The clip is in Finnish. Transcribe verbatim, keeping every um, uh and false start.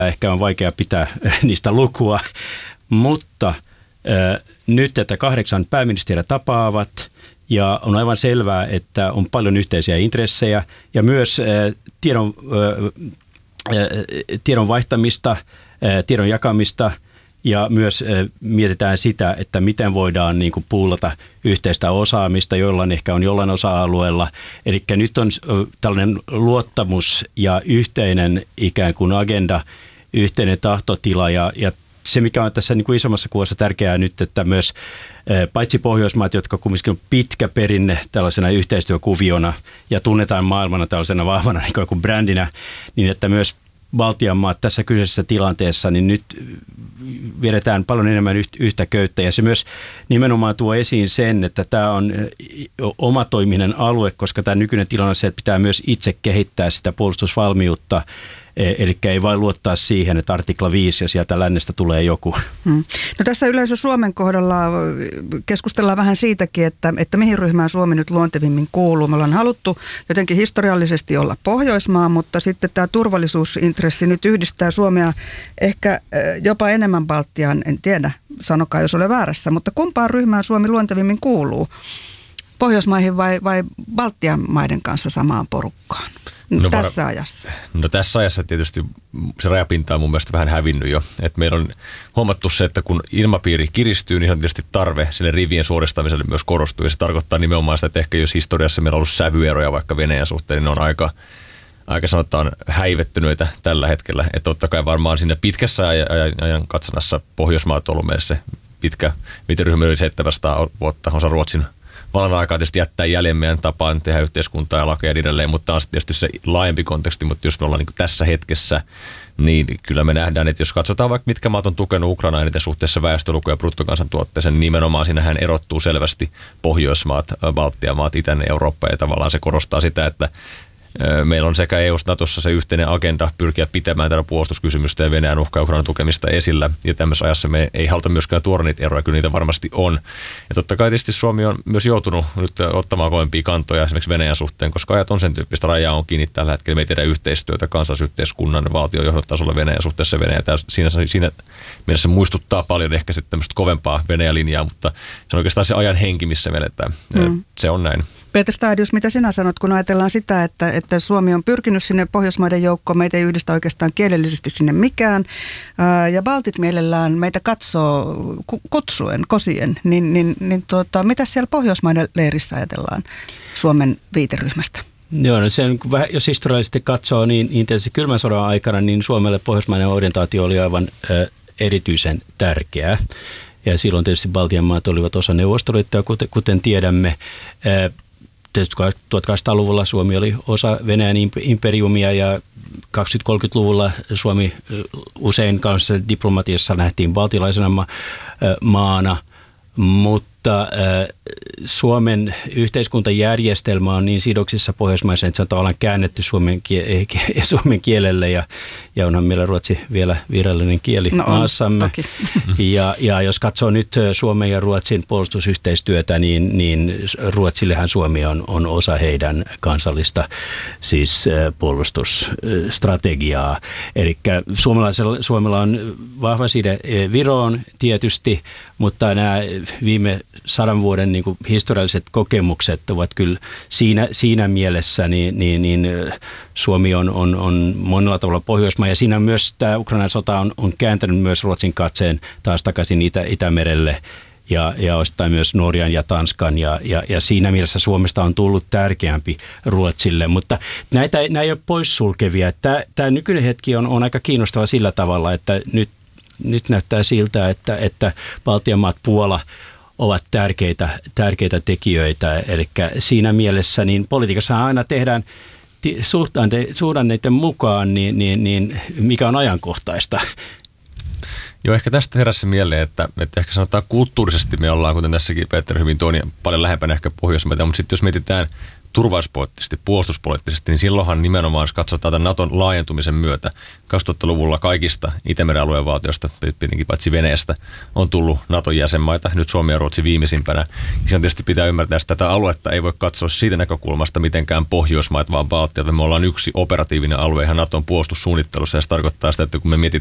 Ehkä on vaikea pitää niistä lukua, mutta äh, nyt, että kahdeksan pääministeriä tapaavat ja on aivan selvää, että on paljon yhteisiä intressejä ja myös äh, tiedon, äh, äh, tiedon vaihtamista, äh, tiedon jakamista ja myös äh, mietitään sitä, että miten voidaan niin kuin puulata yhteistä osaamista, jollain ehkä on jollain osa-alueella. Eli nyt on äh, tällainen luottamus ja yhteinen ikään kuin agenda, yhteinen tahtotila ja, ja se, mikä on tässä niin kuin isommassa kuvassa tärkeää nyt, että myös paitsi Pohjoismaat, jotka kumminkin on pitkä perinne tällaisena yhteistyökuviona ja tunnetaan maailmana tällaisena vahvana niin kuin brändinä, niin että myös Baltian maat tässä kyseisessä tilanteessa, niin nyt vedetään paljon enemmän yhtä köyttä. Ja se myös nimenomaan tuo esiin sen, että tämä on omatoiminen alue, koska tämä nykyinen tilanne on se, että pitää myös itse kehittää sitä puolustusvalmiutta. Eli ei vain luottaa siihen, että artikla viisi ja sieltä lännestä tulee joku. Hmm. No tässä yleensä Suomen kohdalla keskustellaan vähän siitäkin, että, että mihin ryhmään Suomi nyt luontevimmin kuuluu. Me ollaan haluttu jotenkin historiallisesti olla Pohjoismaa, mutta sitten tämä turvallisuusintressi nyt yhdistää Suomea ehkä jopa enemmän Baltiaan. En tiedä, sanokaa jos olen väärässä, mutta kumpaan ryhmään Suomi luontevimmin kuuluu? Pohjoismaihin vai, vai Baltian maiden kanssa samaan porukkaan? No, tässä var... ajassa? No tässä ajassa tietysti se rajapinta on mun mielestä vähän hävinnyt jo. Et meillä on huomattu se, että kun ilmapiiri kiristyy, niin on tietysti tarve sille rivien suoristamiselle myös korostuu. Ja se tarkoittaa nimenomaan sitä, että ehkä jos historiassa meillä on ollut sävyeroja vaikka Venäjän suhteen, niin ne on aika, aika sanotaan häivettyneitä tällä hetkellä. Että totta kai varmaan siinä pitkässä ajan, ajan katsannassa Pohjoismaat on ollut meille se pitkä viiteryhmä yli seitsemänsataa vuotta, osa Ruotsin vallan aikaa tietysti jättää jäljen meidän tapaan tehdä yhteiskuntaa ja lakeja edelleen, mutta taas tietysti se laajempi konteksti, mutta jos me ollaan niin tässä hetkessä, niin kyllä me nähdään, että jos katsotaan vaikka mitkä maat on tukenut Ukrainaa eniten suhteessa väestölukuja ja bruttokansantuotteeseen, niin nimenomaan siinähän erottuu selvästi Pohjoismaat, Baltian maat, Itäinen Eurooppa ja tavallaan se korostaa sitä, että meillä on sekä E U-Natossa se yhteinen agenda pyrkiä pitämään tätä puolustuskysymystä ja Venäjän uhka Ukrainan tukemista esillä. Ja tämmöisessä ajassa me ei haluta myöskään tuoda niitä eroja, kyllä niitä varmasti on. Ja totta kai tietysti Suomi on myös joutunut nyt ottamaan kovempia kantoja esimerkiksi Venäjän suhteen, koska ajat on sen tyyppistä. Rajaa on kiinni tällä hetkellä. Me ei tehdä yhteistyötä kansallisyhteiskunnan valtiojohdon tasolla Venäjän suhteessa Venäjä. Siinä, siinä mielessä muistuttaa paljon ehkä sitten tämmöistä kovempaa Venäjä-linjaa, mutta se on oikeastaan se ajan henki, missä me eletään. Mm. Se on näin. Peter Stadius, mitä sinä sanot, kun ajatellaan sitä, että, että Suomi on pyrkinyt sinne Pohjoismaiden joukkoon, meitä ei yhdistä oikeastaan kielellisesti sinne mikään, ää, ja baltit mielellään meitä katsoo kutsuen, kosien, niin, niin, niin tuota, mitä siellä Pohjoismaiden leirissä ajatellaan Suomen viiteryhmästä? Joo, no sen, jos historiallisesti katsoo, niin, niin tietysti kylmän sodan aikana, niin Suomelle pohjoismainen orientaatio oli aivan ä, erityisen tärkeää. Ja silloin tietysti Baltian maat olivat osa Neuvostoliittoa, kuten, kuten tiedämme. Ä, Tietysti tuhatkahdeksansataaluvulla Suomi oli osa Venäjän imperiumia ja kaksikymmentä-kolmekymmentäluvulla Suomi usein kanssa diplomatiassa nähtiin baltilaisena ma- maana, mutta Suomen yhteiskuntajärjestelmä on niin sidoksissa pohjoismaisen, että se on tavallaan käännetty suomen, kie- suomen kielelle ja, ja onhan meillä ruotsi vielä virallinen kieli no on, maassamme. Ja, ja jos katsoo nyt Suomen ja Ruotsin puolustusyhteistyötä, niin, niin Ruotsillehän Suomi on, on osa heidän kansallista siis puolustusstrategiaa. Eli Suomella on vahva side Viroon tietysti, mutta nämä viime sadan vuoden niin kuin historialliset kokemukset ovat kyllä siinä, siinä mielessä, niin, niin, niin Suomi on, on, on monella tavalla Pohjoismaa ja siinä myös tämä Ukrainan sota on, on kääntänyt myös Ruotsin katseen taas takaisin Itä, Itämerelle ja, ja osittain myös Norjan ja Tanskan ja, ja, ja siinä mielessä Suomesta on tullut tärkeämpi Ruotsille, mutta näitä, näitä ei ole poissulkevia. Tämä, tämä nykyinen hetki on, on aika kiinnostava sillä tavalla, että nyt, nyt näyttää siltä, että, että Baltian maat, Puola ovat tärkeitä, tärkeitä tekijöitä. Eli siinä mielessä niin politiikassa aina tehdään suhdanteiden mukaan, niin, niin, niin mikä on ajankohtaista. Joo, ehkä tästä heräsi mieleen, että, että ehkä sanotaan kulttuurisesti me ollaan, kuten tässäkin Peter hyvin toi, niin paljon lähempänä ehkä Pohjoismaita, mutta sitten jos mietitään turvallisuuspoliittisesti, puolustuspoliittisesti, niin silloinhan nimenomaan, jos katsotaan tämän Naton laajentumisen myötä, kaksituhattaluvulla kaikista Itämeren alueen valtioista, tietenkin paitsi Venäjästä, on tullut Naton jäsenmaita, nyt Suomi ja Ruotsi viimeisimpänä. Se on tietysti pitää ymmärtää, että tätä aluetta ei voi katsoa siitä näkökulmasta mitenkään Pohjoismaat, vaan Baltiat. Me ollaan yksi operatiivinen alue ihan Naton puolustussuunnittelussa, ja se tarkoittaa sitä, että kun me mietitään